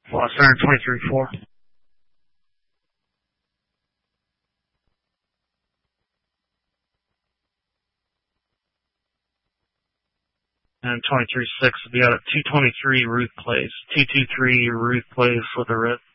Flight center 23-4. And 23-6 will be out at 223 Ruth Place. 223 Ruth Place with a red.